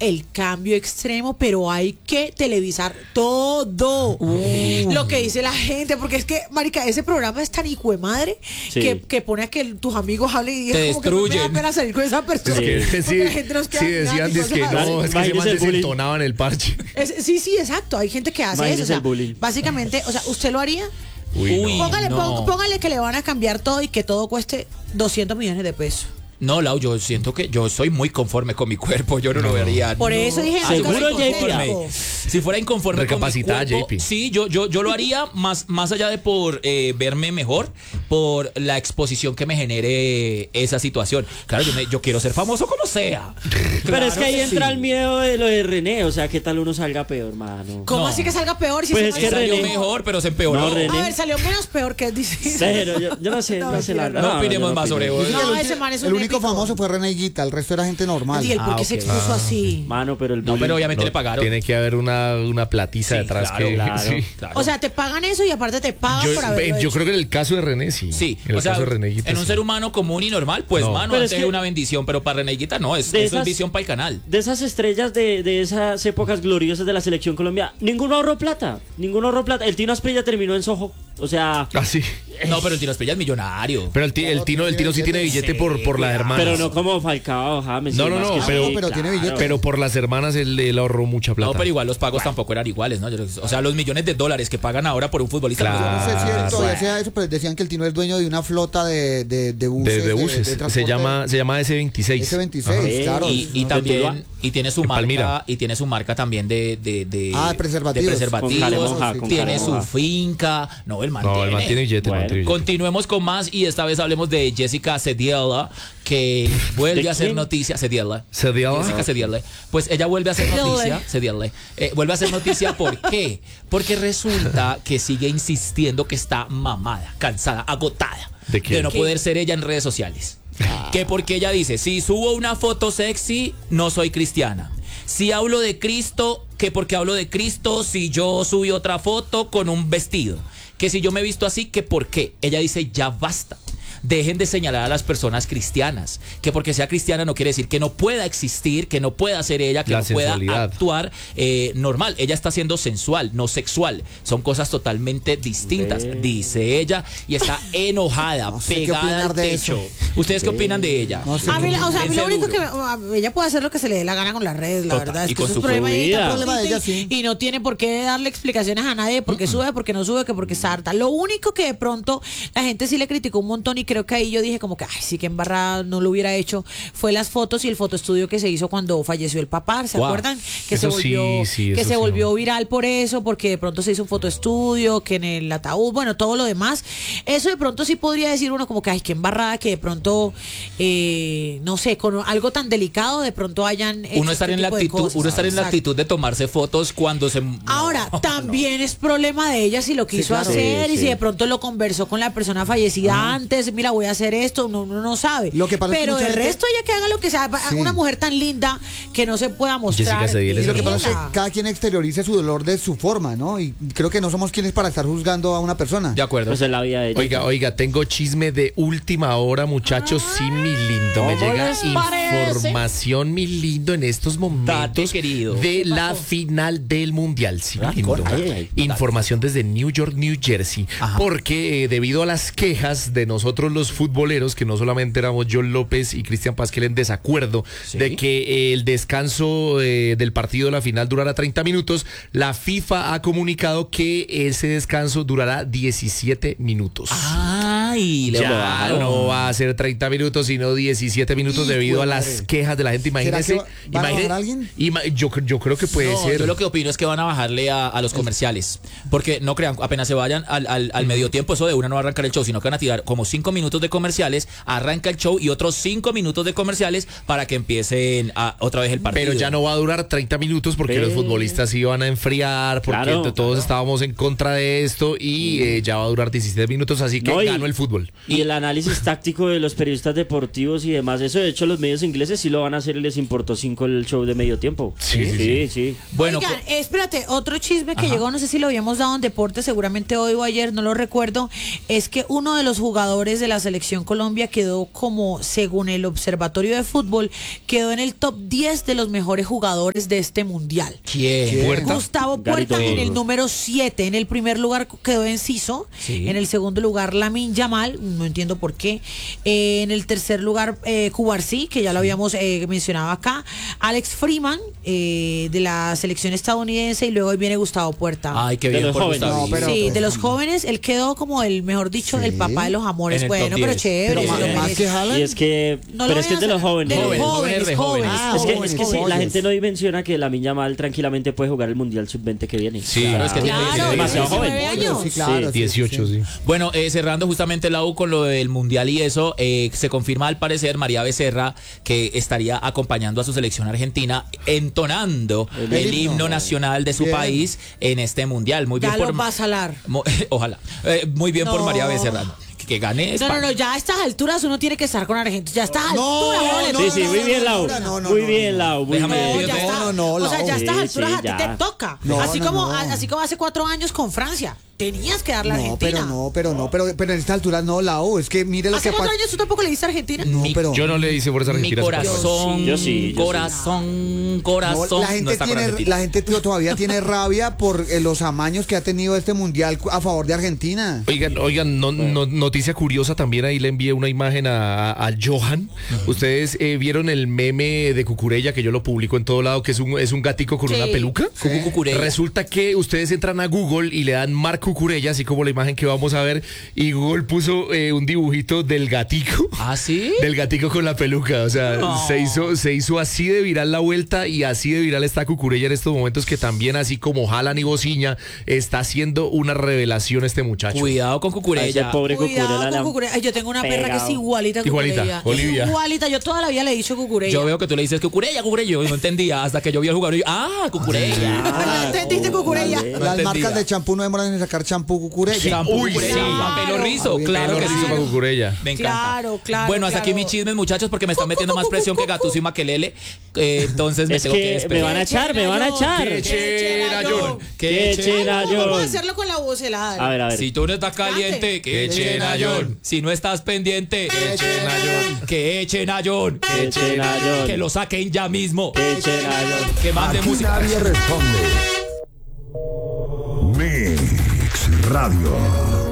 el cambio extremo, pero hay que televisar todo. Lo que dice la gente, porque es que, marica, ese programa es tan hijo de madre que pone a que tus amigos hablen y te es como que no me da destruyen. pena salir con esa persona. Sí, la gente nos queda sí, decían mirando y que cosas no, así. es que se man Imagínese el bullying. desentonaba en el parche. Sí, exacto. Hay gente que hace Imagínese eso. O sea, el bullying. básicamente, o sea, ¿usted lo haría? Uy, Póngale, no. póngale que le van a cambiar todo y que todo cueste 200 millones de pesos. No, Lau, yo siento que yo soy muy conforme con mi cuerpo, yo no lo vería. Por eso dije, ¿Seguro, hágalo JP? conforme. Si fuera inconforme con mi Recapacitada, cuerpo, JP. sí, yo lo haría más allá de por verme mejor, por la exposición que me genere esa situación. Claro, yo quiero ser famoso como sea. Pero es que ahí Claro entra sí. el miedo de lo de René, o sea, ¿qué tal uno salga peor, mano? ¿Cómo No. así que salga peor? Si Pues se es que Salió René- mejor, pero se empeoró. No, René. A ver, salió menos peor que dice. Cero, yo no sé, no sé la verdad. No opinemos yo más sobre opino. vos. No, ese man es un el único épico. famoso fue René Higuita, el resto era gente normal. ¿Y él por qué Ah, se ok. expuso así? Mano, pero el No, bullying- pero obviamente No, le pagaron. Tiene que haber una platiza Sí, detrás claro, que claro. sí. Claro. O sea, te pagan eso y aparte te pagan por haberlo Yo hecho. creo que en el caso de René sí. Sí, En el o sea, caso de René Higuita, en un sí. ser humano común y normal, pues, No. mano, Pero antes es es que- una bendición, pero para Reneguita no, De eso es esas- visión para el canal. De esas estrellas de esas épocas gloriosas de la selección Colombia, ninguno ahorró plata. Ninguno ahorró plata. El Tino Asprilla terminó en Soho. O sea, Ah, sí. No, pero el Tino Asprilla es millonario. Pero el Tino sí tiene billete por las hermanas. pero no como Falcao, James. No, y no, más no, que pero- sí, pero tiene billete. Pero por las hermanas él ahorró mucha plata. No, pero igual los pagos tampoco eran iguales, ¿no? O sea, los millones de dólares que pagan ahora por un futbolista. Claro. No sé si Ah, todavía sea eso, pero decían que el Tino es dueño de una flota de buses. de buses. de se transporte. llama S26. S26, Ajá. claro. Y No, también y tiene su En marca Palmira. y tiene su marca también de preservativos. de preservativos, Con Caremonja, con tiene Caremonja. su finca. No, el man No, el man tiene. tiene billete. Bueno. Continuemos con más y esta vez hablemos de Jessica Cediela, que vuelve ¿De a hacer quién? noticia. Cediela. Cediela. Jessica Cediela. Pues ella vuelve a hacer Cediela. noticia. Cediela. Vuelve a hacer noticia, ¿por qué? Porque resulta que sigue insistiendo que está mamada, cansada, agotada ¿De qué? no poder ser ella en redes sociales. Que porque ella dice, si subo una foto sexy, no soy cristiana. Si hablo de Cristo, que porque hablo de Cristo, si yo subí otra foto con un vestido. Que si yo me he visto así, que por qué. Ella dice, ya basta. Dejen de señalar a las personas cristianas. Que porque sea cristiana no quiere decir que no pueda existir, que no pueda ser ella, que La no pueda sensualidad. actuar normal. Ella está siendo sensual, no sexual. Son cosas totalmente distintas, dice ella, y está enojada, No sé qué pegada opinar al de techo. eso. ¿Ustedes qué opinan de ella? No sé. A mí, o sea, a mí lo Dense único duro. que ella puede hacer lo que se le dé la gana con las redes, la Total, verdad. Es y que con eso es su problema de ella, vida. Problema de ella, sí. y no tiene por qué darle explicaciones a nadie porque sube, porque no sube, que porque está harta. Lo único que de pronto la gente sí le criticó un montón y creo que ahí yo dije como que, ay, sí que embarrada no lo hubiera hecho, fue las fotos y el fotoestudio que se hizo cuando falleció el papá, ¿se Guau. acuerdan? Que Eso se volvió, sí, que eso se sí. volvió viral por eso, porque de pronto se hizo un fotoestudio, que en el ataúd, bueno, todo lo demás. Eso de pronto sí podría decir uno como que, ay, qué embarrada que de pronto, no sé, con algo tan delicado de pronto hayan hecho Uno estar este en la tipo de actitud, cosas. uno estar en la Exacto. actitud de tomarse fotos cuando se Ahora, No, también es problema de ella si lo quiso claro. hacer Sí, y sí. si de pronto lo conversó con la persona fallecida antes, mira, voy a hacer esto, uno no sabe. Lo que pasa es que pero mucha el gente- resto ella que haga lo que sea, Sí. una mujer tan linda que no se pueda mostrar. Jessica Cediel es Y lo que pasa es que linda. cada quien exteriorice su dolor de su forma, ¿no? Y creo que no somos quienes para estar juzgando a una persona. De acuerdo. Pues es la vida de ella. Oiga, tengo chisme de última hora, muchachos. Sí, mi lindo. Me ¿Cómo llega les parece? información, mi lindo, en estos momentos querido. de la final del Mundial. Sí, mi lindo. ay, Información desde New York, New Jersey. Ajá. Porque debido a las quejas de nosotros los futboleros, que no solamente éramos John López y Cristian Pasquel en desacuerdo Sí. de que el descanso del partido de la final durara 30 minutos, la FIFA ha comunicado que ese descanso durará 17 minutos. Ay, le Ya robaron. no va a ser 30 minutos, sino 17 minutos Hijo debido de a las madre. quejas de la gente. Imagínese. ¿Será que van a bajar a alguien? Yo creo que puede No, ser. yo lo que opino es que van a bajarle a los comerciales. Porque no crean, apenas se vayan al medio tiempo, eso de una no va a arrancar el show, sino que van a tirar como 5 minutos de comerciales, arranca el show y otros 5 minutos de comerciales para que empiecen otra vez el partido. Pero ya no va a durar 30 minutos porque los futbolistas iban a enfriar, porque Claro, todos estábamos en contra de esto y ya va a durar 17 minutos, así que No, y- ganó el fútbol. Y el análisis táctico de los periodistas deportivos y demás, eso de hecho los medios ingleses sí lo van a hacer y les importó 5 el show de medio tiempo. Sí. Bueno, Oigan, espérate, otro chisme que llegó, no sé si lo habíamos dado en deporte, seguramente hoy o ayer, no lo recuerdo, es que uno de los jugadores de la selección Colombia quedó como, según el Observatorio de Fútbol, quedó en el top 10 de los mejores jugadores de este mundial. ¿quién? Puerta. Gustavo Puerta Garito. en el número 7. En el primer lugar quedó Enciso. Sí. En el segundo lugar Lamine Yamal. No entiendo por qué. En el tercer lugar Cubarsí, que ya lo habíamos mencionado acá. Alex Freeman de la selección estadounidense. Y luego ahí viene Gustavo Puerta. Ay, qué De bien los por jóvenes. Gustavo. No, pero- sí, de los jóvenes, él quedó como el, mejor dicho, el papá de los amores. En el Bueno, top pero 10. chévere. Pero se lo más merece. que Haaland. Y es que, No lo pero es que voy es de a los hacer- jóvenes. De los Jóvenes, jóvenes, de jóvenes. jóvenes. Ah, Es que, jóvenes, sí, la jóvenes. gente no dimensiona que Lamine Yamal tranquilamente puede jugar el Mundial Sub-20 que viene. Sí, Claro, es que tiene Claro, demasiado joven. 19 años. Sí, claro. sí, 18, sí. Bueno, cerrando justamente la U con lo del Mundial y eso, se confirma al parecer María Becerra que estaría acompañando a su selección argentina entonando el himno nacional de su Bien. país en este Mundial. Muy bien Ya por lo va a salar. Ojalá. Muy bien por No. María Becerra. Que gane No, España. no, ya a estas alturas uno tiene que estar con Argentina. Ya a estas No, alturas, no, vale. Sí, muy bien, Lau. Muy no, bien, no. Lau. Muy Déjame bien. decirte- ya está. No, o sea, ya a estas Sí, alturas sí, a ti ya. te toca. No, así, no, como, no. así como hace 4 años con Francia. Tenías que darle a Argentina. Pero en esta altura no, Lau. Es que mire lo ¿Hace que 4 pasa. años tú tampoco le diste a Argentina? No, pero. Yo no le hice fuerza Mi argentina. corazón, Yo sí. corazón, No, corazón. la gente, está con Argentina. la gente todavía tiene rabia por los amaños que ha tenido este mundial a favor de Argentina. Oigan, noticia curiosa también, ahí le envié una imagen a Johan. Ustedes vieron el meme de Cucurella, que yo lo publico en todo lado, que es un gatico con Sí. una peluca. Cucu Cucurella. Resulta que ustedes entran a Google y le dan Marc Cucurella, así como la imagen que vamos a ver, y Google puso un dibujito del gatico. ¿Ah, sí? Del gatico con la peluca, o sea, No. se hizo así de viral la vuelta y así de viral está Cucurella en estos momentos, que también, así como Haaland y Bociña, está haciendo una revelación este muchacho. Cuidado con A ese Cucurella. pobre Cuidado Cucurella. con la- Cucurella. Ay, yo tengo una perra que es Pegado. igualita a Igualita, Cucurella. Olivia. Es igualita. Yo toda la vida le he dicho Cucurella. Yo veo que tú le dices Cucurella, Cucurella. Y no entendía hasta que yo vi al jugador y Cucurella. Ah, ¿entendiste, Cucurella? vale. No Las entendía. marcas de champú no demoran en sacar champú Cucurella. Shampoo Uy, Cucurella, sí. pelo rizo, claro que Pelo sí. rizo para Cucurella. Me encanta. Claro, claro, Bueno, hasta aquí claro. mis chismes, muchachos, porque me están metiendo más presión que Gattuso y Makelele. Entonces me Es tengo que que me despedir. van a echar, me van a echar. Qué Cherayón. Qué cherayón. Vamos a hacerlo con la voz helada. A ver. Si tú no estás caliente, que echen a John. Si no estás pendiente, que echen a John. Que echen a John. Qué cherayón. Que lo saquen ya mismo. Qué cherayón. Que mande Aquí música. nadie responde. Mix Radio.